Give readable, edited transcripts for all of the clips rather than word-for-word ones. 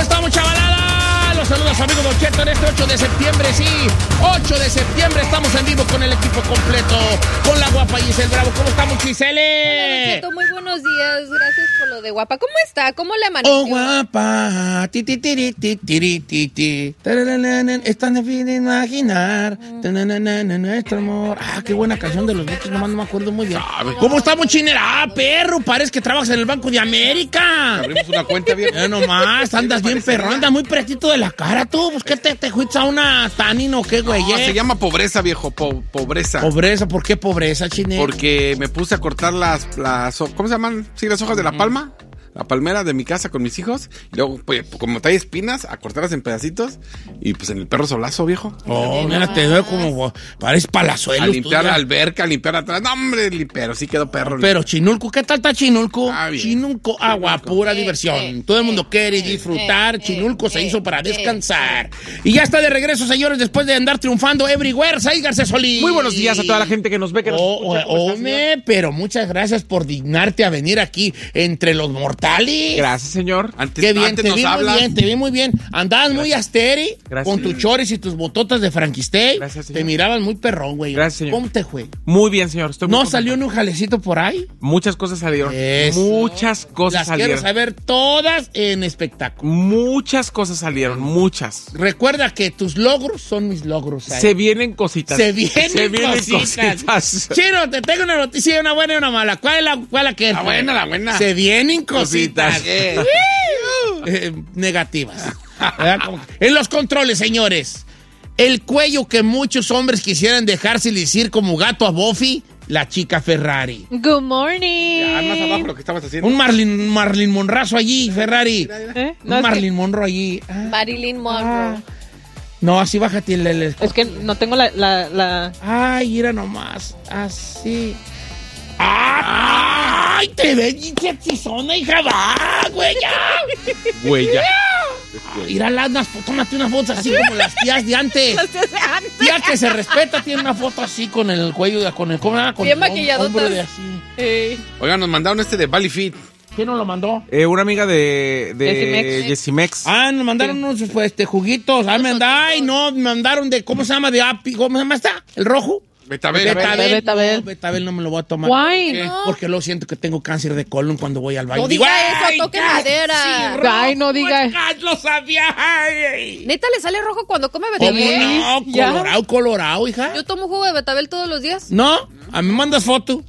estamos, chavalada? Los saludos, amigos Don Cheto, en este 8 de septiembre, sí. 8 de septiembre estamos en vivo con el equipo completo, con la guapa Giselle Bravo. ¿Cómo estamos, Giselle? Hola, Don Cheto, muy buenos días. Gracias por lo de guapa. ¿Cómo está? ¿Cómo le amaneció? Oh, guapa. Ti, ti, ti, ti, ti, ti, ti. Es tan difícil de imaginar. Nuestro amor. Ah, qué buena canción de los Beatles, nomás no me acuerdo muy bien. ¿Cómo estamos, chinera? Ah, perro, parece que trabajas en el Banco de América. Abrimos una cuenta bien. Nomás, andas bien perrón, andas muy pretito de la cara tú. Pues que te fuiste a una tanning o qué, güey. No, se llama pobreza, viejo, pobreza. Pobreza, ¿por qué pobreza, chinera? Porque me puse a cortar las ¿cómo se llaman? Sí, las hojas de la palma. La palmera de mi casa con mis hijos. Y luego, pues, como trae espinas, a cortarlas en pedacitos. Y pues en el perro solazo, viejo. Oh, mira, te veo como... Parece palazuelos. A limpiar la alberca, a limpiar atrás. No, hombre, pero sí quedó perro. Pero Chinulco, ¿qué tal está Chinulco? Bien. Chinulco, agua, pura diversión. Todo el mundo quiere disfrutar. Chinulco se hizo para descansar. Y ya está de regreso, señores, después de andar triunfando everywhere. Said Garcés Solís. Muy buenos días a toda la gente que nos ve, que nos escucha. Hombre, pero muchas gracias por dignarte a venir aquí entre los mortales. Gracias, señor. Qué bien, antes te nos vi habla. muy bien, te vi muy bien. Andabas muy asteri, con tus chores y tus bototas de Frankenstein. Gracias, señor. Te miraban muy perrón, güey. Gracias, señor. ¿Cómo te fue? Muy bien, señor. Estoy muy ¿No contento. salió en un jalecito por ahí? Muchas cosas salieron. Eso. Muchas cosas Las salieron. quiero saber todas en espectáculo. Muchas cosas salieron, muchas. Recuerda que tus logros son mis logros. Ahí. Se vienen cositas. Se vienen cositas. Chino, te tengo una noticia, una buena y una mala. ¿Cuál es la que es? La buena. Se vienen cositas. Negativas. En los controles, señores. El cuello que muchos hombres quisieran dejarse lucir como gato a Buffy, la chica Ferrari. Good morning. Ya, más abajo lo que estabas haciendo. Un Marilyn Monrazo allí, Ferrari. No, Un Marilyn Monroe allí. Marilyn Monroe. No, así bájate el Es que no tengo la... Ay, mira nomás. Así. ¡Ay! Te ves chizona, hija. Va, güey, ya. Huella. Mira, tómate unas fotos así como las tías de antes. Tía que se respeta tiene una foto así con el cuello, con el Bien maquilladotas. hombro de así. Oigan, nos mandaron de Valley Fit. ¿Quién nos lo mandó? Una amiga de Jessimex. Nos mandaron unos juguitos. Me mandaron de, ¿cómo se llama? De Api, ¿cómo se llama esta? ¿El rojo? Betabel. Betabel. No, Betabel no me lo voy a tomar. Why? No. Porque luego siento que tengo cáncer de colon cuando voy al baño. No diga eso, toque madera. Ay, no diga. Lo sabía. Ay. ¿Neta le sale rojo cuando come ¿Cómo betabel? no? ¿Ya? Colorado, hija. Yo tomo jugo de betabel todos los días. No, a mí me mandas foto.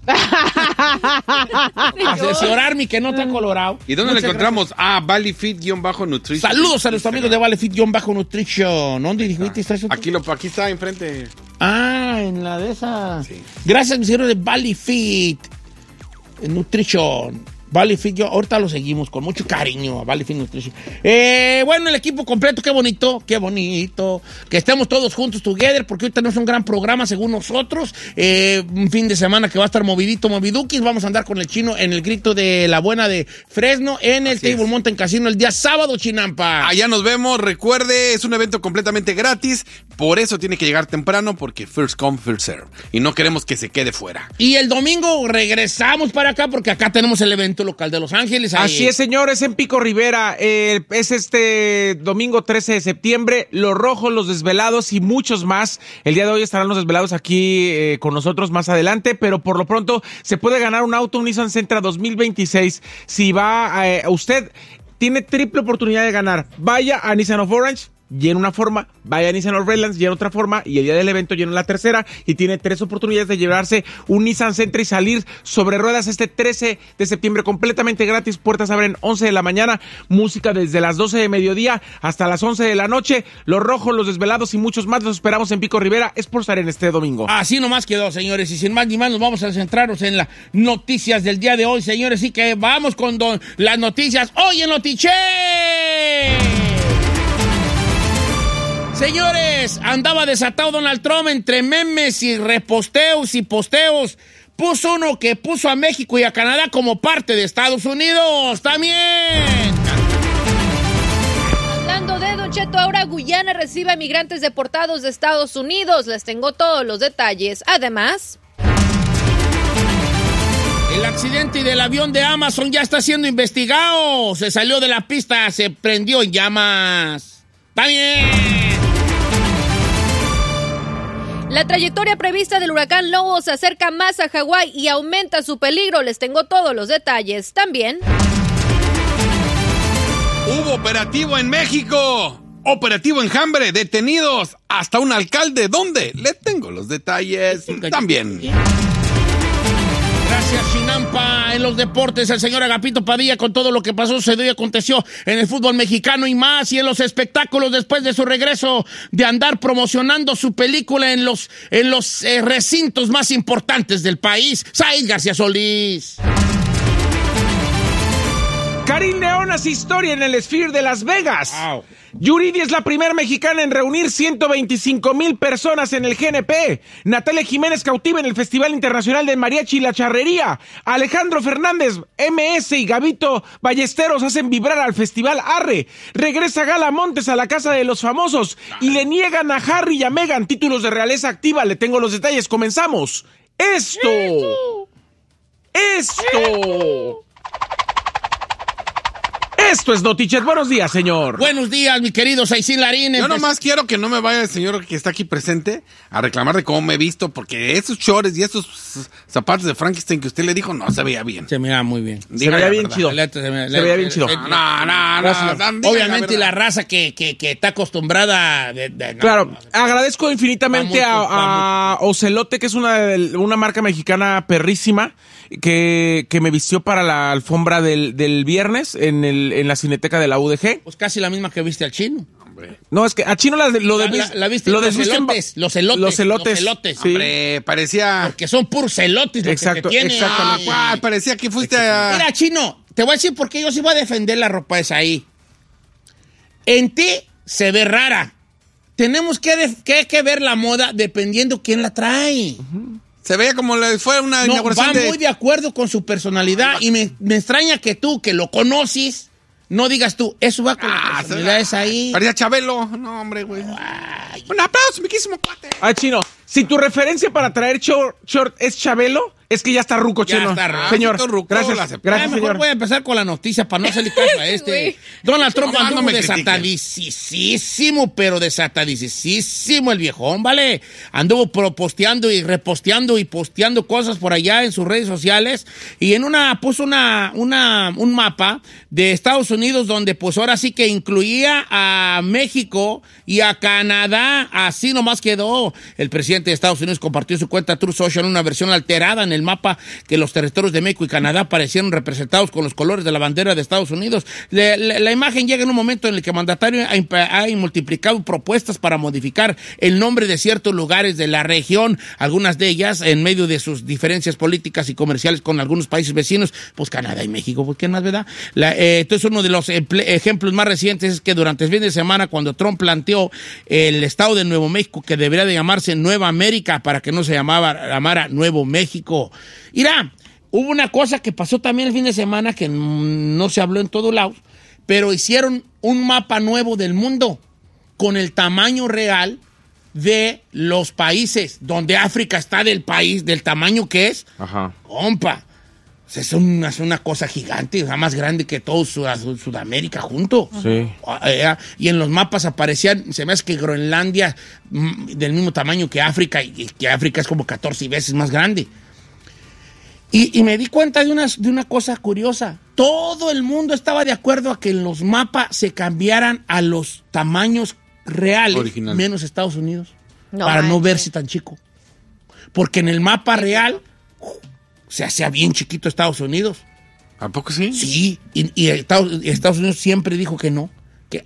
Asesorarme que no está colorado. ¿Y dónde Muchas lo encontramos? Valley Fit-Nutrition. Saludos a nuestros amigos de Valley Fit-Nutrition. ¿Dónde dijiste? Aquí está enfrente. En la de esa. Sí. Gracias, mis señores de Valley Fit Nutrition. Valley Fit, ahorita lo seguimos con mucho cariño a Valley Fit Nutrition. Bueno, el equipo completo, qué bonito que estemos todos juntos together, porque hoy tenemos un gran programa según nosotros. Un fin de semana que va a estar moviduquis. Vamos a andar con el chino en el grito de la buena de Fresno en el Table Mountain Casino el día sábado, Chinampa. Allá nos vemos. Recuerde, es un evento completamente gratis. Por eso tiene que llegar temprano, porque first come, first serve. Y no queremos que se quede fuera. Y el domingo regresamos para acá, porque acá tenemos el evento local de Los Ángeles. Así es, señores, en Pico Rivera. Es este domingo 13 de septiembre. Los Rojos, Los Desvelados y muchos más. El día de hoy estarán Los Desvelados aquí con nosotros más adelante, pero por lo pronto se puede ganar un auto, un Nissan Sentra 2026. Si va usted, tiene triple oportunidad de ganar. Vaya a Nissan of Orange, llena una forma, vaya a Nissan of Redlands, llena otra forma, y el día del evento llena la tercera, y tiene 3 oportunidades de llevarse un Nissan Sentra y salir sobre ruedas este 13 de septiembre completamente gratis. Puertas abren 11 de la mañana, música desde las 12 de mediodía hasta las 11 de la noche. Los Rojos, Los Desvelados y muchos más los esperamos en Pico Rivera. Es por estar en este domingo. Así nomás quedó, señores, y sin más ni más nos vamos a centrarnos en las noticias del día de hoy, señores, y que vamos con las noticias hoy en Notiche. Señores, andaba desatado Donald Trump entre memes y reposteos y posteos. Puso uno que puso a México y a Canadá como parte de Estados Unidos también. Hablando de Don Cheto, ahora Guyana recibe a migrantes deportados de Estados Unidos. Les tengo todos los detalles. Además, El accidente del avión de Amazon ya está siendo investigado. Se salió de la pista, se prendió en llamas. ¡Está bien! La trayectoria prevista del huracán Lobo se acerca más a Hawái y aumenta su peligro. Les tengo todos los detalles. También. Hubo operativo en México. Operativo Enjambre. Detenidos. Hasta un alcalde. ¿Dónde? Le tengo los detalles también. Gracias, Chinampa. En los deportes, el señor Agapito Padilla con todo lo que pasó, sucedió y aconteció en el fútbol mexicano y más. Y en los espectáculos, después de su regreso de andar promocionando su película en los recintos más importantes del país. Said García Solís. Karim León hace historia en el Sphere de Las Vegas. Wow. Yuridia es la primera mexicana en reunir 125,000 personas en el GNP. Natalia Jiménez cautiva en el Festival Internacional del Mariachi y la Charrería. Alejandro Fernández, MS y Gabito Ballesteros hacen vibrar al Festival Arre. Regresa Gala Montes a la Casa de los Famosos y le niegan a Harry y a Meghan títulos de realeza activa. Le tengo los detalles. Comenzamos. Esto es Notichet. Buenos días, señor. Buenos días, mi querido Saicín Larín. Yo nomás quiero que no me vaya el señor que está aquí presente a reclamar de cómo me he visto, porque esos shorts y esos zapatos de Frankenstein que usted le dijo no se veía bien. Se mira muy bien. Se veía bien chido. Se veía bien chido. No. Obviamente la raza que está acostumbrada... Claro, agradezco infinitamente a Ocelote, que es una marca mexicana perrísima, que me vistió para la alfombra del viernes en la Cineteca de la UDG. Pues casi la misma que viste al Chino. No, es que a Chino la viste los elotes. Sí. Hombre, parecía... Porque son puros elotes los que te tienen. Exactamente. Parecía que fuiste a... Mira, Chino, te voy a decir por qué yo sí voy a defender la ropa esa ahí. En ti se ve rara. Tenemos que ver la moda dependiendo quién la trae. Se veía como fue una inauguración va muy de acuerdo con su personalidad y me extraña que tú, que lo conoces, no digas tú, eso va con la personalidad esa ahí. Parecía Chabelo. No, hombre, güey. Un aplauso, miquísimo cuate. Chino, si tu referencia para traer short es Chabelo, es que ya está ruco, Ya Chino. está ruco. Señor, ruco, gracias, Mejor señor. voy a empezar con la noticia para no hacerle caso a este. Donald Trump No, no anduvo me critiques. desatadicísimo, pero desatadicísimo el viejón, ¿vale? Anduvo posteando y reposteando y posteando cosas por allá en sus redes sociales y puso un mapa de Estados Unidos donde pues ahora sí que incluía a México y a Canadá. Así nomás quedó. El presidente de Estados Unidos compartió su cuenta Truth Social una versión alterada en el mapa que los territorios de México y Canadá aparecieron representados con los colores de la bandera de Estados Unidos. La imagen llega en un momento en el que el mandatario ha multiplicado propuestas para modificar el nombre de ciertos lugares de la región, algunas de ellas en medio de sus diferencias políticas y comerciales con algunos países vecinos, pues Canadá y México, pues ¿qué más, verdad? Entonces uno de los ejemplos más recientes es que durante el fin de semana, cuando Trump planteó el estado de Nuevo México, que debería de llamarse Nueva América para que no se llamara Nuevo México. Mira, hubo una cosa que pasó también el fin de semana que no se habló en todos lados, pero hicieron un mapa nuevo del mundo con el tamaño real de los países, donde África está del tamaño que es. Ajá. Compa, es una cosa gigante, o sea, más grande que todo Sudamérica junto. Sí. Y en los mapas aparecían, se me hace que Groenlandia del mismo tamaño que África, y que África es como 14 veces más grande. Y me di cuenta de una cosa curiosa. Todo el mundo estaba de acuerdo a que en los mapas se cambiaran a los tamaños reales, original, menos Estados Unidos, para no verse tan chico. Porque en el mapa real se hacía bien chiquito Estados Unidos. ¿A poco sí? Sí, y Estados Unidos siempre dijo que no.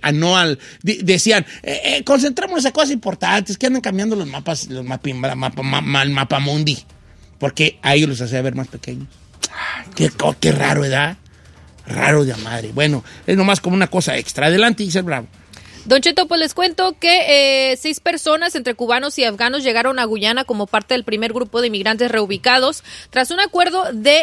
Decían, concentrémonos en cosas importantes, que andan cambiando los mapas, el mapa mundi. Porque a ellos los hacía ver más pequeños. Qué raro, ¿verdad? Raro de madre. Bueno, es nomás como una cosa extra. Adelante, Giselle Bravo. Don Cheto, pues les cuento que 6 personas entre cubanos y afganos llegaron a Guyana como parte del primer grupo de inmigrantes reubicados tras un acuerdo de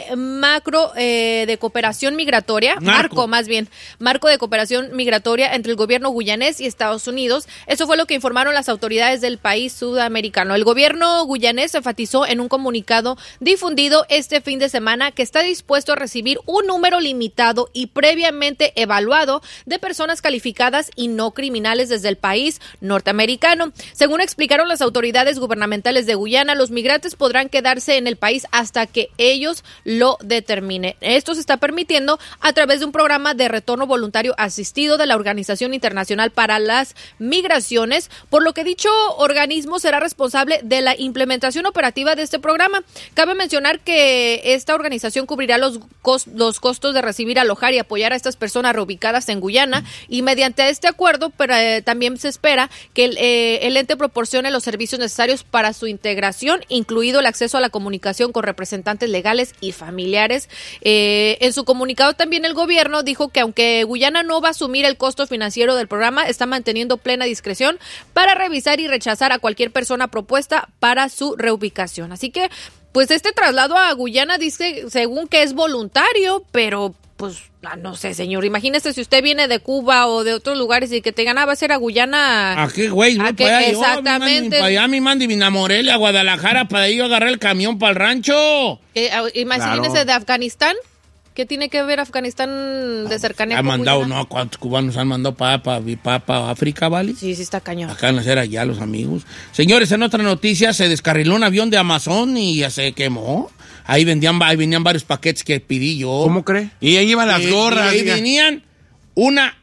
de cooperación migratoria, marco de cooperación migratoria entre el gobierno guyanés y Estados Unidos. Eso fue lo que informaron las autoridades del país sudamericano. El gobierno guyanés enfatizó en un comunicado difundido este fin de semana que está dispuesto a recibir un número limitado y previamente evaluado de personas calificadas y no criminales desde el país norteamericano. Según explicaron las autoridades gubernamentales de Guyana, los migrantes podrán quedarse en el país hasta que ellos lo determinen. Esto se está permitiendo a través de un programa de retorno voluntario asistido de la Organización Internacional para las Migraciones, por lo que dicho organismo será responsable de la implementación operativa de este programa. Cabe mencionar que esta organización cubrirá los costos de recibir, alojar y apoyar a estas personas reubicadas en Guyana, y mediante este acuerdo también se espera que el ente proporcione los servicios necesarios para su integración, incluido el acceso a la comunicación con representantes legales y familiares. En su comunicado también el gobierno dijo que aunque Guyana no va a asumir el costo financiero del programa, está manteniendo plena discreción para revisar y rechazar a cualquier persona propuesta para su reubicación. Así que, pues este traslado a Guyana dice, según que es voluntario, pero pues no sé, señor, imagínese si usted viene de Cuba o de otros lugares y que te ganaba a ser a Guyana. ¿A qué, güey? ¿A qué? Exactamente. Para allá, mi mandi, a Morelia, a Guadalajara, para ir a agarrar el camión para el rancho. Imagínese Claro. de Afganistán. ¿Qué tiene que ver Afganistán de cercanía Han con mandado, Guyana? no, ¿cuántos cubanos han mandado para África, vale? Sí, está cañón. Acá van a ser allá los amigos. Señores, en otra noticia, se descarriló un avión de Amazon y ya se quemó. Ahí venían varios paquetes que pedí yo. ¿Cómo cree? Y ahí llevan las gorras. Y ahí diga. venían una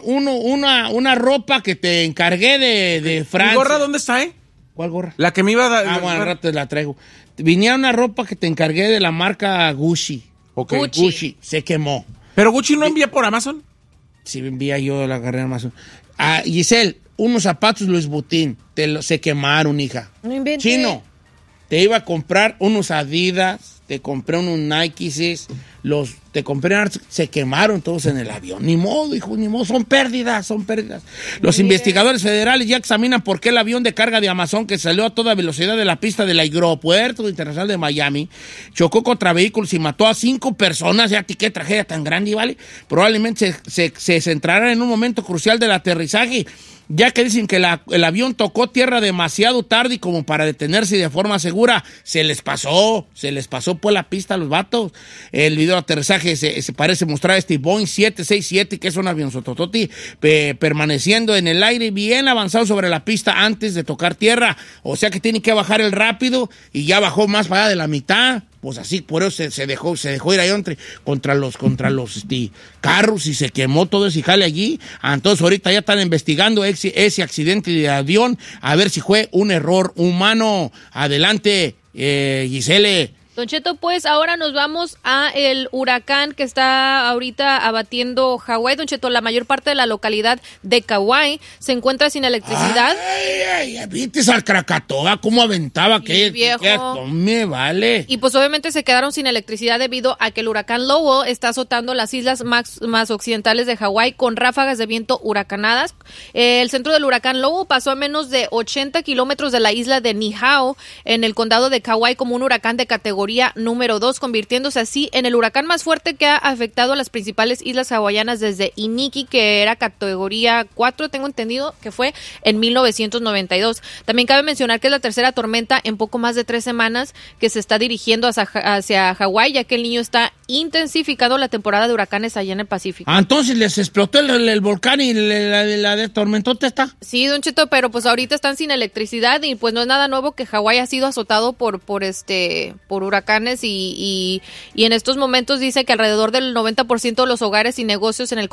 ropa que te encargué de Francia. ¿Mi gorra dónde está, ¿Cuál gorra? La que me iba a dar. Ah, bueno, al rato la traigo. Venía una ropa que te encargué de la marca Gucci. Ok. Gucci. Se quemó. ¿Pero Gucci no envía por Amazon? Sí, envía yo la carrera Amazon. Ah, Giselle, unos zapatos Louis Vuitton. Se quemaron, hija. No inventes. Chino, te iba a comprar unos Adidas, te compré unos Nikes, te compré, se quemaron todos en el avión. Ni modo, hijo, ni modo, son pérdidas. Los investigadores federales ya examinan por qué el avión de carga de Amazon, que salió a toda velocidad de la pista del aeropuerto internacional de Miami, chocó contra vehículos y mató a 5 personas. Ya, qué tragedia tan grande, ¿vale? Probablemente se centrará en un momento crucial del aterrizaje, ya que dicen que el avión tocó tierra demasiado tarde y como para detenerse de forma segura, se les pasó por la pista a los vatos. El video de aterrizaje se parece mostrar a este Boeing 767, que es un avión sotototi, permaneciendo en el aire bien avanzado sobre la pista antes de tocar tierra. O sea que tiene que bajar el rápido y ya bajó más para allá de la mitad. Pues así, por eso se dejó ir ahí contra los carros y se quemó todo ese jale allí. Entonces ahorita ya están investigando ese accidente de avión a ver si fue un error humano. Adelante, Gisele. Don Cheto, pues ahora nos vamos a el huracán que está ahorita abatiendo Hawái. Don Cheto, la mayor parte de la localidad de Kauai se encuentra sin electricidad. Ay, ¿viste al Krakatoa cómo aventaba? Sí, ¿Qué viejo. me vale? Y pues obviamente se quedaron sin electricidad debido a que el huracán Lowell está azotando las islas más occidentales de Hawái con ráfagas de viento huracanadas. El centro del huracán Lowell pasó a menos de 80 kilómetros de la isla de Niihau en el condado de Kauai como un huracán de categoría número 2, convirtiéndose así en el huracán más fuerte que ha afectado a las principales islas hawaianas desde Iniki, que era categoría 4, tengo entendido que fue en 1992. También cabe mencionar que es la tercera tormenta en poco más de 3 semanas que se está dirigiendo hacia Hawái, ya que el Niño está intensificando la temporada de huracanes allá en el Pacífico. Entonces les explotó el volcán y la tormentota está. Sí, Don Cheto, pero pues ahorita están sin electricidad y pues no es nada nuevo que Hawái ha sido azotado por huracanes y en estos momentos dice que alrededor del 90% de los hogares y negocios en el